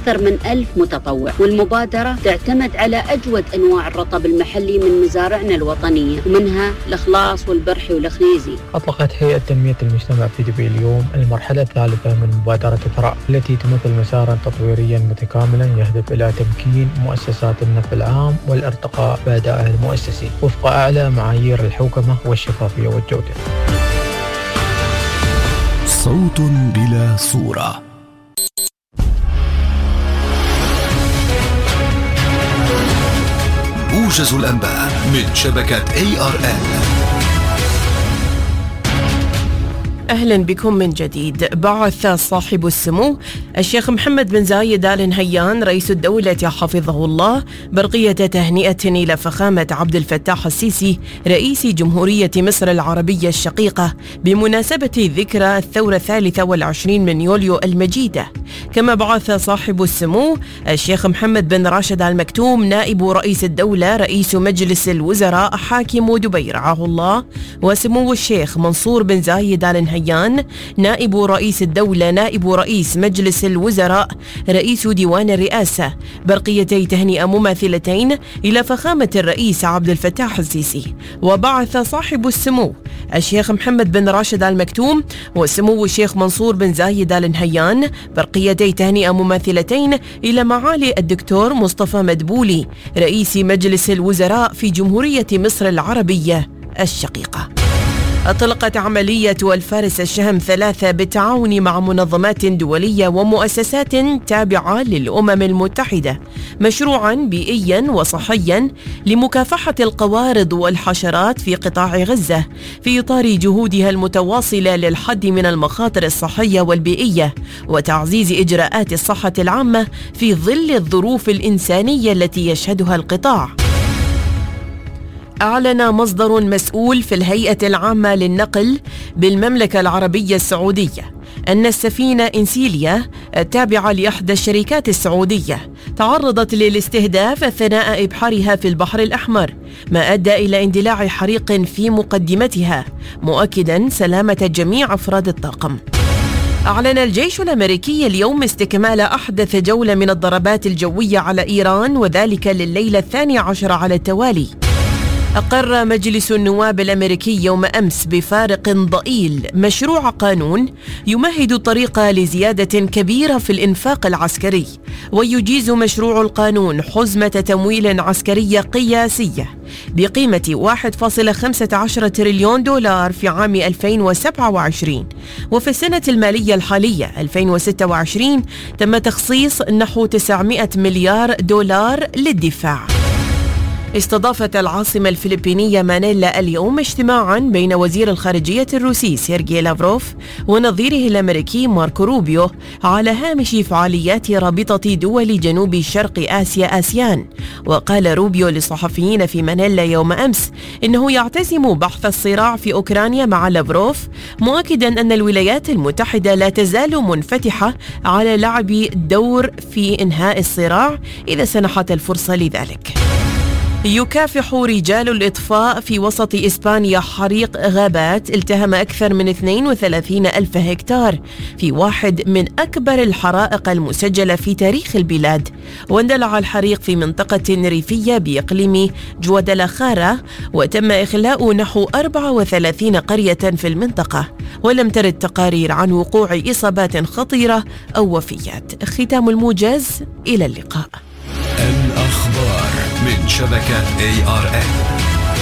أكثر من 1000 متطوع، والمبادرة تعتمد على أجود أنواع الرطب المحلي من مزارعنا الوطنية، ومنها الإخلاص والبرحي والخنيزي. أطلقت هيئة تنمية المجتمع في دبي اليوم المرحلة الثالثة من مبادرة ثراء، التي تمثل مسارا تطويريا متكاملا يهدف إلى تمكين مؤسسات النفع العام والارتقاء بأدائها المؤسسي وفق أعلى معايير الحوكمة والشفافية والجودة. صوت بلا صورة. موجز الأنباء من شبكة ARN. أهلا بكم من جديد. بعث صاحب السمو الشيخ محمد بن زايد آل نهيان رئيس الدولة حفظه الله برقية تهنئة إلى فخامة عبد الفتاح السيسي رئيس جمهورية مصر العربية الشقيقة بمناسبة ذكرى الثورة 23 من يوليو المجيدة. كما بعث صاحب السمو الشيخ محمد بن راشد آل مكتوم نائب رئيس الدولة رئيس مجلس الوزراء حاكم دبي رعاه الله، وسمو الشيخ منصور بن زايد آل نهيان نائب رئيس الدولة نائب رئيس مجلس الوزراء رئيس ديوان الرئاسة برقيتي تهنئة مماثلتين إلى فخامة الرئيس عبد الفتاح السيسي. وبعث صاحب السمو الشيخ محمد بن راشد آل مكتوم وسمو الشيخ منصور بن زايد آل نهيان برقيتي تهنئة مماثلتين إلى معالي الدكتور مصطفى مدبولي رئيس مجلس الوزراء في جمهورية مصر العربية الشقيقة. أطلقت عملية الفارس الشهم 3 بالتعاون مع منظمات دولية ومؤسسات تابعة للأمم المتحدة مشروعا بيئيا وصحيا لمكافحة القوارض والحشرات في قطاع غزة في إطار جهودها المتواصلة للحد من المخاطر الصحية والبيئية وتعزيز إجراءات الصحة العامة في ظل الظروف الإنسانية التي يشهدها القطاع. أعلن مصدر مسؤول في الهيئة العامة للنقل بالمملكة العربية السعودية أن السفينة إنسيليا التابعة لإحدى الشركات السعودية تعرضت للاستهداف أثناء إبحارها في البحر الأحمر، ما أدى إلى اندلاع حريق في مقدمتها، مؤكدا سلامة جميع أفراد الطاقم. أعلن الجيش الأمريكي اليوم استكمال أحدث جولة من الضربات الجوية على إيران، وذلك لليلة 12 على التوالي. أقر مجلس النواب الأمريكي يوم أمس بفارق ضئيل مشروع قانون يمهد الطريق لزيادة كبيرة في الإنفاق العسكري، ويجيز مشروع القانون حزمة تمويل عسكرية قياسية بقيمة 1.15 تريليون دولار في عام 2027. وفي السنة المالية الحالية 2026 تم تخصيص نحو 900 مليار دولار للدفاع. استضافت العاصمة الفلبينية مانيلا اليوم اجتماعا بين وزير الخارجية الروسي سيرجي لافروف ونظيره الأمريكي ماركو روبيو على هامش فعاليات رابطة دول جنوب شرق آسيا آسيان. وقال روبيو للصحفيين في مانيلا يوم أمس إنه يعتزم بحث الصراع في أوكرانيا مع لافروف، مؤكدا أن الولايات المتحدة لا تزال منفتحة على لعب دور في إنهاء الصراع إذا سنحت الفرصة لذلك. يكافح رجال الإطفاء في وسط إسبانيا حريق غابات التهم أكثر من 32 ألف هكتار في واحد من أكبر الحرائق المسجلة في تاريخ البلاد. واندلع الحريق في منطقة ريفية بإقليم جوادالاخارا، وتم إخلاء نحو 34 قرية في المنطقة، ولم ترد تقارير عن وقوع إصابات خطيرة أو وفيات. ختام الموجز، إلى اللقاء. الأخبار من شبكة ARN.